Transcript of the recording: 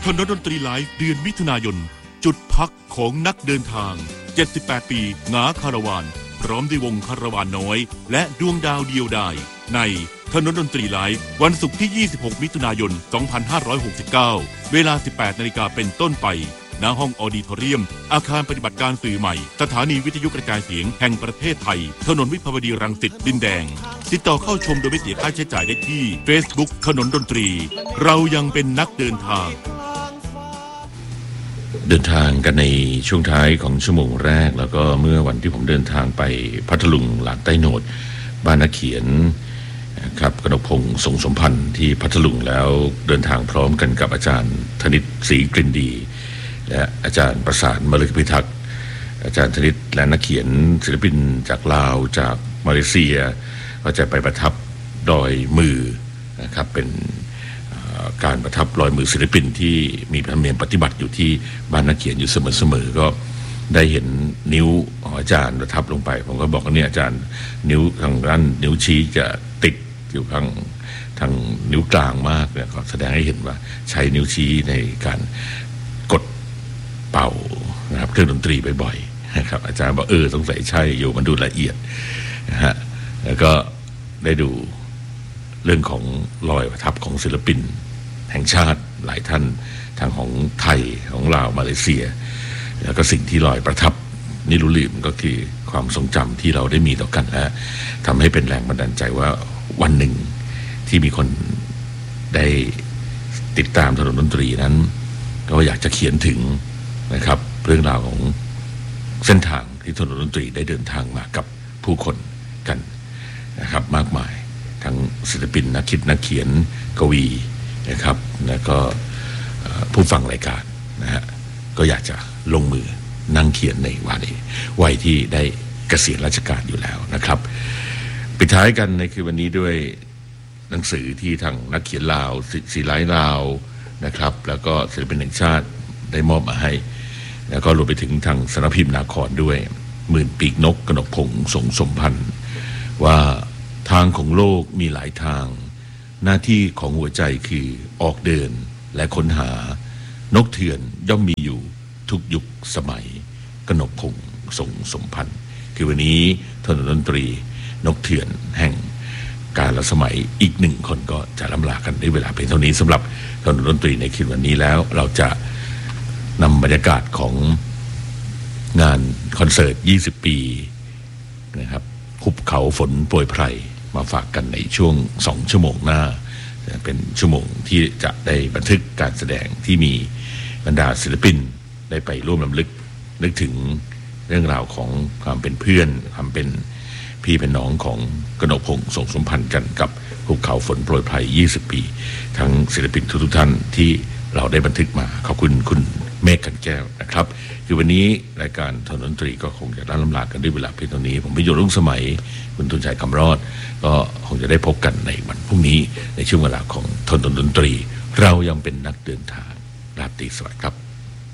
ถนนดนตรีไลฟ์เดือนมิถุนายนจุดพักของนักเดินทาง78ปีหงาคาราวานพร้อมด้วยวงคาราวานน้อยและดวงดาวเดียวดายในถนนดนตรีไลฟ์วันศุกร์ที่26มิถุนายน2569เวลา 18 นาฬิกาเป็นต้นไปณห้องออดิทอเรียมอาคารปฏิบัติการสื่อใหม่สถานีวิทยุกระจายเสียงแห่งประเทศไทยถนนวิภาวดีรังสิตดินแดงติดต่อเข้าชมโดยไม่เสียค่าใช้จ่ายได้ที่ Facebook ถนนดนตรีเรายังเป็นนักเดินทางกันในช่วงท้ายของชั่วโมงแรกแล้วก็เมื่อวันที่ผมเดินทางไปพัทลุงหลานใต้โหนดบ้านนักเขียนครับกนกพงษ์สงสมพันธ์ที่พัทลุงแล้วเดินทางพร้อมกันกับอาจารย์ธนิตศรีกลิ่นดีและอาจารย์ประสานมฤคพิทักษ์อาจารย์ธนิตและนักเขียนศิลปินจากลาวจากมาเลเซียก็จะไปประทับรอยมือนะครับเป็นการประทับรอยมือศิลปินที่มีธรรมเนียมปฏิบัติอยู่ที่บ้านนักเขียนอยู่เสมอๆก็ได้เห็นนิ้วของอาจารย์ประทับลงไปผมก็บอกว่าเนี่ยอาจารย์นิ้วทางด้านนิ้วชี้จะติดอยู่ทางนิ้วกลางมากเนี่ยก็แสดงให้เห็นว่าใช้นิ้วชี้ในการกดเป่านะครับเครื่องดนตรีบ่อยๆนะครับอาจารย์บอกสงสัยใช่อยู่มันดูละเอียดนะฮะแล้วก็ได้ดูเรื่องของรอยประทับของศิลปินแห่งชาติหลายท่านทางของไทยของลาวมาเลเซียแล้วก็สิ่งที่รอยประทับนิรุลืมก็คือความทรงจำที่เราได้มีต่อกันและทำให้เป็นแรงบันดาลใจว่าวันหนึ่งที่มีคนได้ติดตามถนนดนตรีนั้นก็อยากจะเขียนถึงนะครับเรื่องราวของเส้นทางที่ถนนดนตรีได้เดินทางมากับผู้คนกันนะครับมากมายทั้งศิลปินนักคิดนักเขียนกวีนะครับแล้วก็ผู้ฟังรายการนะฮะก็อยากจะลงมือนั่งเขียนในวัยที่ได้เกษียณราชการอยู่แล้วนะครับปิดท้ายกันในคืนวันนี้ด้วยหนังสือที่ทางนักเขียนลาวศิลป์ลาวนะครับแล้วก็ศิลปินแห่งชาติได้มอบมาให้แล้วก็รวมไปถึงทางสำนักพิมพ์นาครด้วยหมื่นปีกนกกนกพงษ์สงสมพันธ์ว่าทางของโลกมีหลายทางหน้าที่ของหัวใจคือออกเดินและค้นหานกเถื่อนย่อมมีอยู่ทุกยุคสมัยกนกพงษ์สงสมพันธ์คือวันนี้ถนนดนตรีนกเถื่อนแห่งกาลสมัยอีกหนึ่งคนก็จะล่ำลากันด้วยเวลาเพียงเท่านี้สำหรับถนนดนตรีในคืนวันนี้แล้วเราจะนำบรรยากาศของงานคอนเสิร์ต20 ปีนะครับหุบเขาฝนโปรยไพรมาฝากกันในช่วง2 ชั่วโมงหน้าเป็นชั่วโมงที่จะได้บันทึกการแสดงที่มีบรรดาศิลปินได้ไปร่วมรำลึกนึกถึงเรื่องราวของความเป็นเพื่อนความเป็นพี่เป็นน้องของกนกพงษ์สงสมพันธ์กันกับหุบเขาฝนโปรยไพร20 ปีทั้งศิลปินทุกท่านที่เราได้บันทึกมาขอบคุณคุณเมฆกันแก้วนะครับคือวันนี้รายการถนนดนตรีก็คงจะล่ำลากันด้วยเวลาเพียงเท่านี้ผมพิโยรุ่งสมัยคุณทุนชัยคำรอดก็คงจะได้พบกันในวันพรุ่งนี้ในช่วงเวลาของถนนดนตรีเรายังเป็นนักเดินทางราตรีสวัสดิ์ครับ